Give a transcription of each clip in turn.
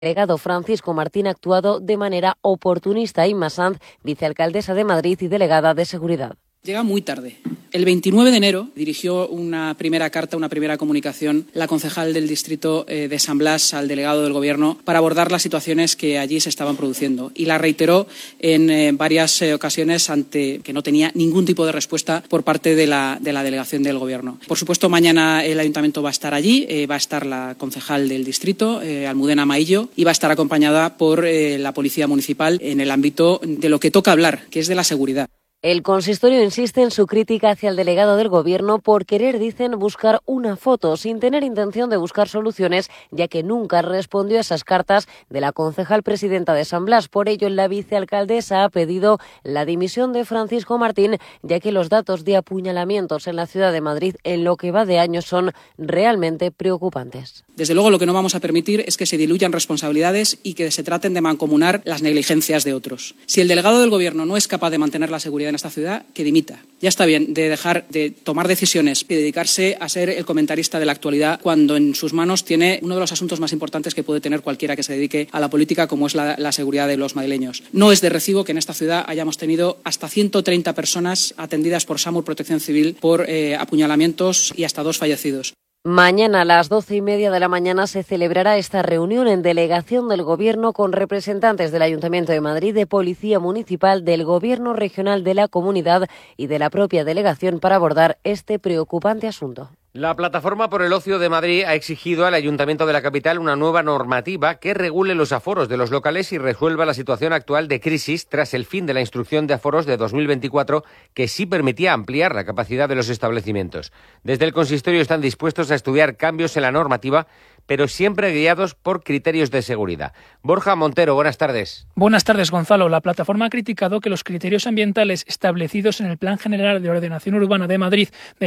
delegado Francisco Martín ha actuado de manera oportunista. Inma Sanz, vicealcaldesa de Madrid y delegada de Seguridad. Llega muy tarde. El 29 de enero dirigió una primera carta, una primera comunicación, la concejal del distrito de San Blas al delegado del Gobierno para abordar las situaciones que allí se estaban produciendo. Y la reiteró en varias ocasiones ante que no tenía ningún tipo de respuesta por parte de la delegación del Gobierno. Por supuesto, mañana el Ayuntamiento va a estar allí, va a estar la concejal del distrito, Almudena Maillo, y va a estar acompañada por la Policía Municipal en el ámbito de lo que toca hablar, que es de la seguridad. El consistorio insiste en su crítica hacia el delegado del Gobierno por querer, dicen, buscar una foto sin tener intención de buscar soluciones, ya que nunca respondió a esas cartas de la concejal presidenta de San Blas. Por ello, la vicealcaldesa ha pedido la dimisión de Francisco Martín, ya que los datos de apuñalamientos en la ciudad de Madrid en lo que va de año son realmente preocupantes. Desde luego, lo que no vamos a permitir es que se diluyan responsabilidades y que se traten de mancomunar las negligencias de otros. Si el delegado del Gobierno no es capaz de mantener la seguridad en esta ciudad, que dimita. Ya está bien de dejar de tomar decisiones y dedicarse a ser el comentarista de la actualidad cuando en sus manos tiene uno de los asuntos más importantes que puede tener cualquiera que se dedique a la política, como es la seguridad de los madrileños. No es de recibo que en esta ciudad hayamos tenido hasta 130 personas atendidas por SAMUR Protección Civil por apuñalamientos y hasta 2 fallecidos. Mañana a las 12:30 de la mañana se celebrará esta reunión en delegación del Gobierno con representantes del Ayuntamiento de Madrid, de Policía Municipal, del Gobierno Regional de la Comunidad y de la propia delegación para abordar este preocupante asunto. La Plataforma por el Ocio de Madrid ha exigido al Ayuntamiento de la capital una nueva normativa que regule los aforos de los locales y resuelva la situación actual de crisis tras el fin de la instrucción de aforos de 2024, que sí permitía ampliar la capacidad de los establecimientos. Desde el consistorio están dispuestos a estudiar cambios en la normativa, pero siempre guiados por criterios de seguridad. Borja Montero, buenas tardes. Buenas tardes, Gonzalo. La plataforma ha criticado que los criterios ambientales establecidos en el Plan General de Ordenación Urbana de Madrid de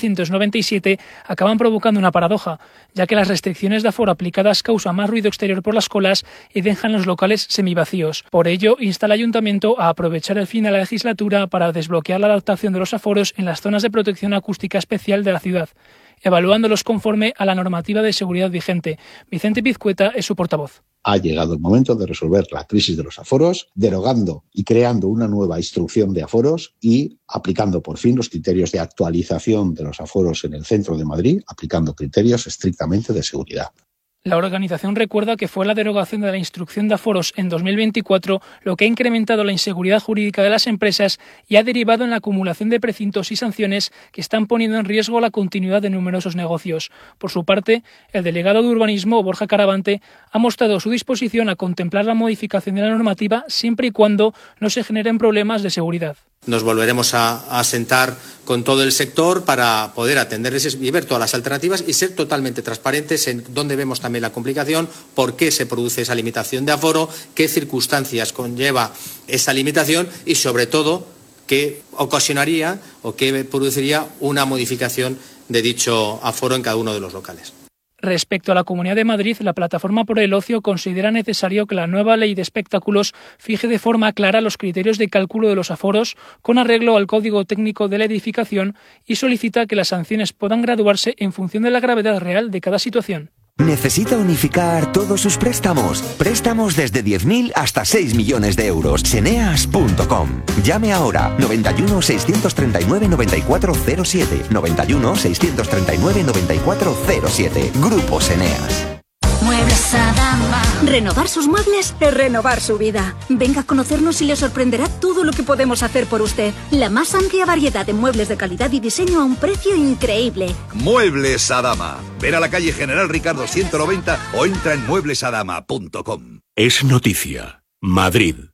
1997 acaban provocando una paradoja, ya que las restricciones de aforo aplicadas causan más ruido exterior por las colas y dejan los locales semivacíos. Por ello, insta al Ayuntamiento a aprovechar el fin de la legislatura para desbloquear la adaptación de los aforos en las zonas de protección acústica especial de la ciudad, evaluándolos conforme a la normativa de seguridad vigente. Vicente Pizcueta es su portavoz. Ha llegado el momento de resolver la crisis de los aforos, derogando y creando una nueva instrucción de aforos y aplicando por fin los criterios de actualización de los aforos en el centro de Madrid, aplicando criterios estrictamente de seguridad. La organización recuerda que fue la derogación de la instrucción de aforos en 2024 lo que ha incrementado la inseguridad jurídica de las empresas y ha derivado en la acumulación de precintos y sanciones que están poniendo en riesgo la continuidad de numerosos negocios. Por su parte, el delegado de Urbanismo, Borja Caravante, ha mostrado su disposición a contemplar la modificación de la normativa siempre y cuando no se generen problemas de seguridad. Nos volveremos a sentar con todo el sector para poder atenderles y ver todas las alternativas y ser totalmente transparentes en dónde vemos también la complicación, por qué se produce esa limitación de aforo, qué circunstancias conlleva esa limitación y, sobre todo, qué ocasionaría o qué produciría una modificación de dicho aforo en cada uno de los locales. Respecto a la Comunidad de Madrid, la Plataforma por el Ocio considera necesario que la nueva ley de espectáculos fije de forma clara los criterios de cálculo de los aforos con arreglo al Código Técnico de la Edificación y solicita que las sanciones puedan graduarse en función de la gravedad real de cada situación. ¿Necesita unificar todos sus préstamos? Préstamos desde 10.000 hasta 6 millones de euros. Seneas.com. Llame ahora. 91 639 9407. 91 639 9407. Grupo Seneas. Muebles Adama. Renovar sus muebles es renovar su vida. Venga a conocernos y le sorprenderá todo lo que podemos hacer por usted. La más amplia variedad de muebles de calidad y diseño a un precio increíble. Muebles Adama. Ven a la calle General Ricardo 190 o entra en mueblesadama.com. Es noticia. Madrid.